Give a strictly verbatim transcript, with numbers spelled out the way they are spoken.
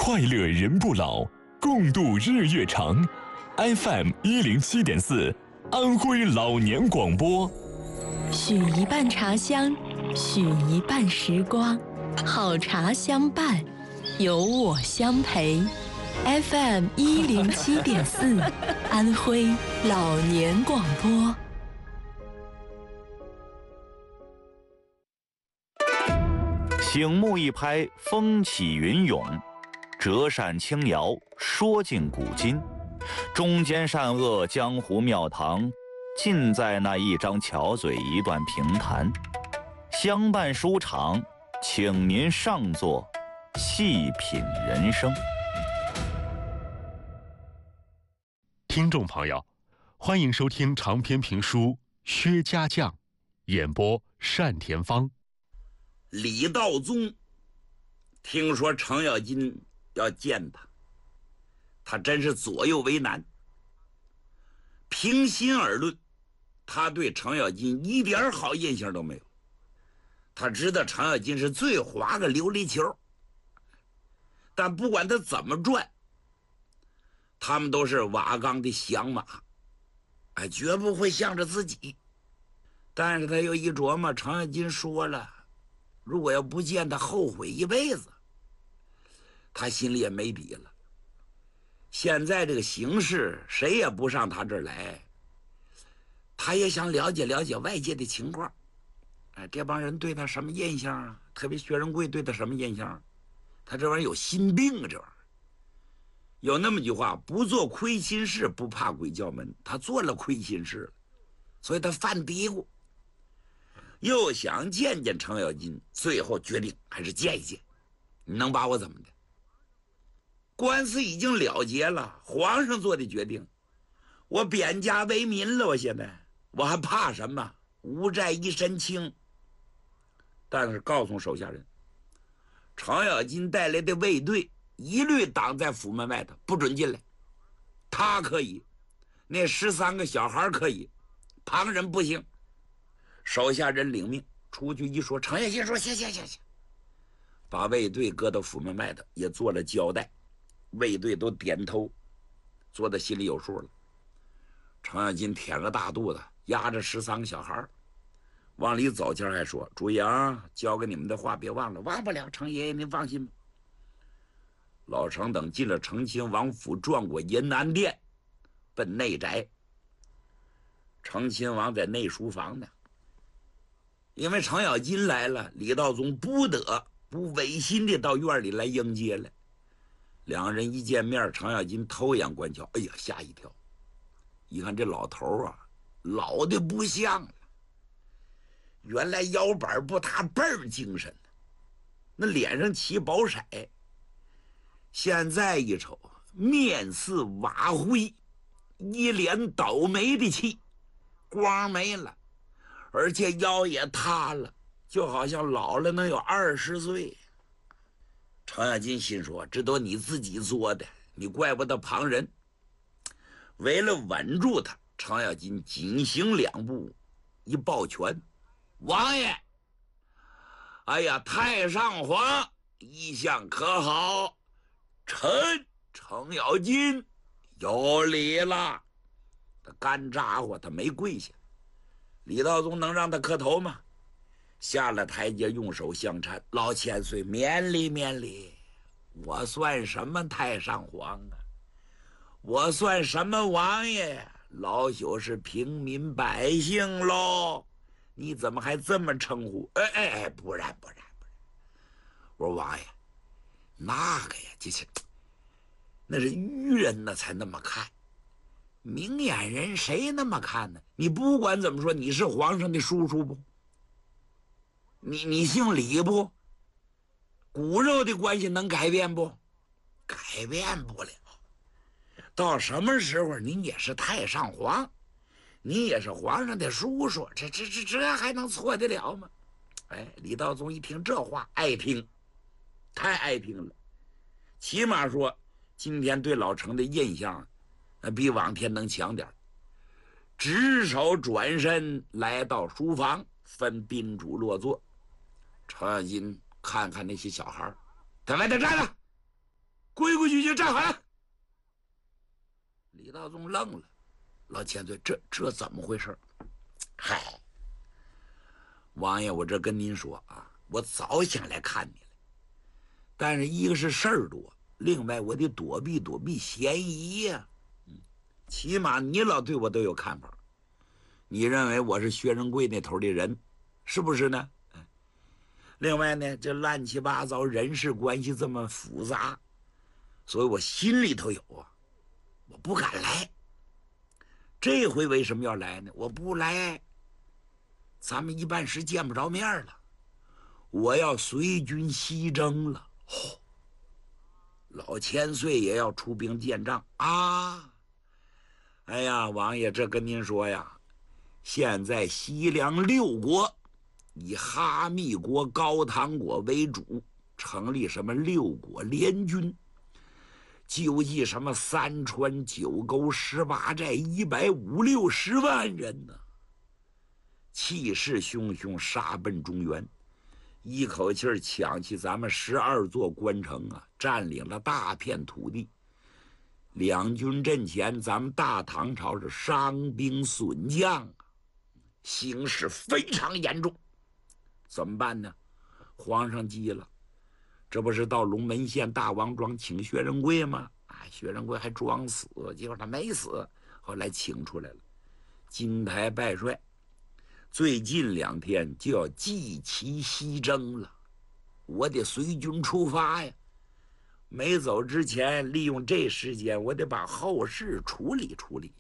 快乐人不老，共度日月长。F M 一零七点四，安徽老年广播。 许一半茶香，许一半时光，好茶相伴，有我相陪。F M 一零七点四，安徽老年广播。 醒目一拍，风起云涌；折扇轻摇，说尽古今。中间善恶，江湖庙堂，尽在那一张巧嘴，一段评弹。相伴书场，请您上座，细品人生。 听众朋友，欢迎收听长篇评书《薛家将》，演播单田芳。 李道宗听说程咬金要见他，他真是左右为难。平心而论，他对程咬金一点好印象都没有。他知道程咬金是最滑个琉璃球，但不管他怎么转，他们都是瓦岗的响马，哎，绝不会向着自己。但是他又一琢磨，程咬金说了，如果要不见他，后悔一辈子。他心里也没底了。现在这个形势，谁也不上他这儿来，他也想了解了解外界的情况。哎，这帮人对他什么印象啊？特别薛仁贵对他什么印象？他这玩意儿有心病啊！这玩意儿有那么句话，不做亏心事，不怕鬼叫门。他做了亏心事了，所以他犯嘀咕，又想见见程咬金，最后决定还是见一见。你能把我怎么的？官司已经了结了，皇上做的决定，我贬家为民了，我现在我还怕什么？无债一身轻。但是告诉手下人，程咬金带来的卫队一律挡在府门外头，不准进来。他可以，那十三个小孩可以，旁人不行。手下人领命出去一说，程咬金说行行行行，把卫队搁到府门外头，也做了交代。卫队都点头，做的心里有数了。程咬金舔个大肚子，压着十三个小孩往里走前还说，注意啊，交给你们的话别忘了。忘不了，程爷爷您放心吧。老程等进了成亲王府，转过银安殿，奔内宅。成亲王在内书房呢，因为程咬金来了，李道宗不得不违心的到院里来迎接了。两人一见面，程咬金偷眼观瞧，哎呀，吓一跳！一看这老头啊，老的不像了。原来腰板不塌，倍儿精神，那脸上起宝色，现在一瞅，面似瓦灰，一脸倒霉的气，光没了，而且腰也塌了，就好像老了能有二十岁。程咬金心说，这都你自己做的，你怪不得旁人。为了稳住他，程咬金紧行两步，一抱拳，王爷，哎呀，太上皇一向可好？臣程咬金有礼了。他干咋呼，他没跪下。李道宗能让他磕头吗？下了台阶，用手相搀，老千岁免礼免礼，我算什么太上皇啊？我算什么王爷？老朽是平民百姓喽，你怎么还这么称呼？哎哎哎，不然不然不然，我说王爷，那个呀，就是那是愚人呢才那么看，明眼人谁那么看呢？你不管怎么说，你是皇上的叔叔不？你你姓李不？骨肉的关系能改变不？改变不了。到什么时候您也是太上皇，你也是皇上的叔叔，这这这这还能错得了吗？哎，李道宗一听这话，爱听，太爱听了。起码说今天对老程的印象，比往天能强点。执手转身来到书房，分宾主落座。程咬金看看那些小孩，在外头站着， 规规矩矩站好。李道宗愣了，老千岁，这这怎么回事？嗨，王爷，我这跟您说啊，我早想来看你了，但是一个是事儿多，另外我得躲避躲避嫌疑呀、啊。嗯，起码你老对我都有看法，你认为我是薛仁贵那头的人，是不是呢？嗯。另外呢，这乱七八糟人事关系这么复杂，所以我心里头有啊，我不敢来。这回为什么要来呢？我不来，咱们一半时见不着面了。我要随军西征了。哦，老千岁也要出兵见仗啊！哎呀，王爷，这跟您说呀，现在西凉六国以哈密国、高唐国为主，成立什么六国联军，纠集什么三川九沟十八寨一百五六十万人呢，气势汹汹，杀奔中原，一口气儿抢起咱们十二座关城啊，占领了大片土地。两军阵前，咱们大唐朝是伤兵损将啊，形势非常严重。怎么办呢？皇上急了，这不是到龙门县大王庄请薛仁贵吗？啊，薛仁贵还装死，结果他没死，后来请出来了。金台拜帅，最近两天就要祭旗西征了，我得随军出发呀。没走之前，利用这时间，我得把后事处理处理。